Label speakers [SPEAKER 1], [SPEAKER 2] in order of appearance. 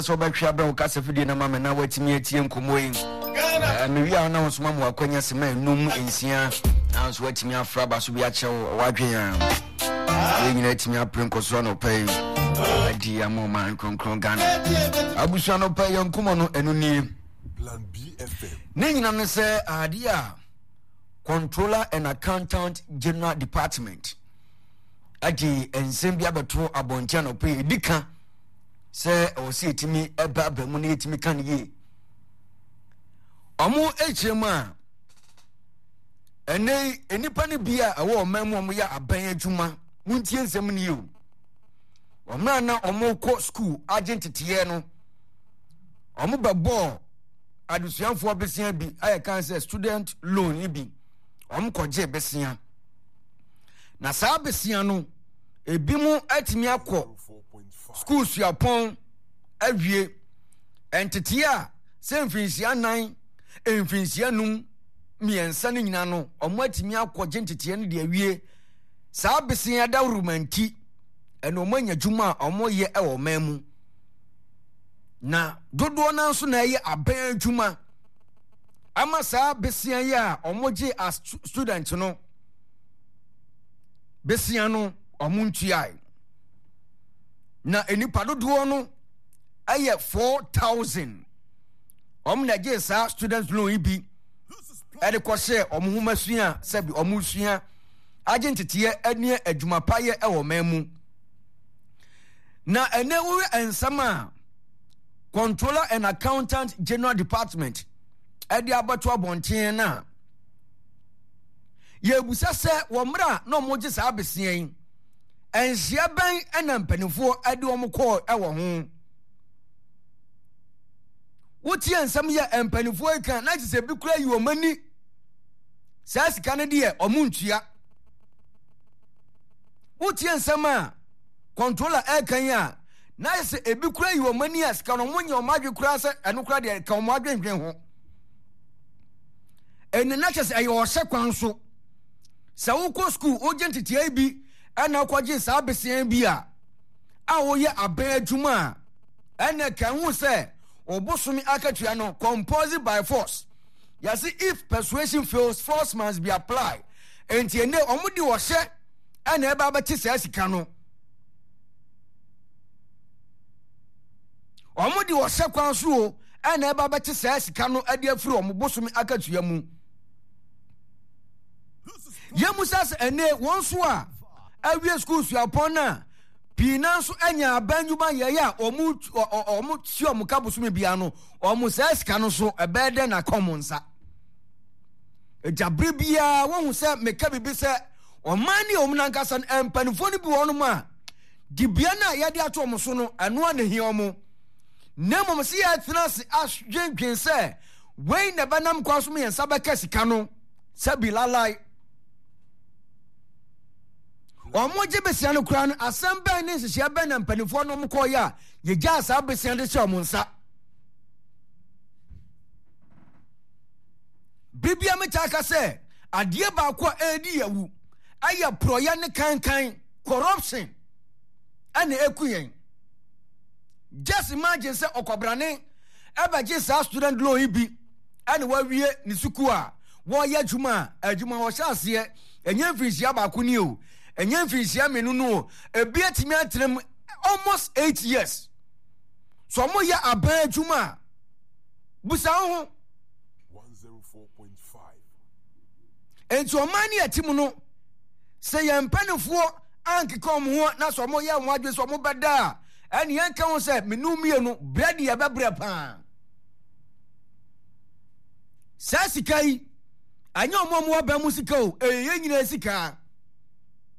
[SPEAKER 1] so ba hwa ba o kasa fidie na mama na watimi atie nkomo yi me wi a na wonsoma mo akwanya sema num ensia anso watimi afra ba so bi a chew wadwen a nyina atimi aprenko so no pay adi amoma kronkron Ghana abusu no pay nkomo no enu ni Plan B FM ne nyina no se ade a Controller and Accountant General Department adi ensem bia beto abontia no pay dika se o se etimi eba abamu na etimi kan ye omo echema enipa ne bia awo mamu omo ya aban adwuma muntie nsem ne yo omra na omo ko school agentete no omo bebo adusuanfo besia bi aye kan se student loan bi omo koje besia na saa besia no ebi mu atimi akọ school suapon awie entity a se mfinsia nan mfinsia num miensa ne nyina no omo atimi akọ entity ne de awie saa besia da romanti eno manya dwuma omo ye ewo mamu na dodo na nso na ye aban dwuma ama saa besia ya omo je as student no besia no omo ntuai na enipa dodo no aye 4000 omo na je saa student loan bi ade ko se omo huma sua se bi omo sua agentete ene adwuma paye ewo mamu na ene wo ensama Controller and Accountant General Department edi abato abonten na ye busa se wo mra na omo je sa besien enhia ban ena mpanifo edi omo ko ewo ho wuti ensam ye mpanifo kan na se bi kura yi omani sa sika ne de omo ntua wuti ensam a controller kan ya na se ebi kura yi omani aska no munye omadwe kura se eno kura de ka omadwe ndwen ho ene na chese ayo hye kwan so sa wo ko school ogentity abi ana kwaje sa besian bi a wo ye aban adwuma ene kan hu se obosomi akatua no composed by force ya see if persuasion fails force must be applied enti ene omudi wo hye ana eba ba tise asika no omudi wo hye kwan so ana eba ba tise asika no ade afiri omobosomi akatua mu yemusas ene wonso a awie school suapon na pinanso anya abanjuma ye ya omu ti omu kabusumi bia no omu sesika no so ebede na komonsa ejabre bia won se meka bibi se omani omnankasa empanifo ni bi wonu ma dibia na yade ato omu so no eno na hi omu nemom se ya finance asdwendwen se we na banam kwaso me yensa beka sika no sabilalai omo je besia no kura no asamba ne hihia ba na mpanifo no mko ya ye gya sa besia de che omo nsa bibia metaka se ade ba ko edi yawu aya proya ne kankan corruption ane ekuyen just imagine se okobrane eba je sa student loan bi ane wawie ni suku a wo ya djuma wo sha ase enye mfihia ba ko ni o enye mfihia menu no ebi atimi atrem almost 8 years so mo ya aban adwuma busa ho 104.5 enti o mani atimu no se ye mpanifo ankikom ho na so mo ya ho adwe so mo beda eni yanka ho se menu mienu bread ya bebre pa sasikai anya omo mo ba musika o ye nyina sika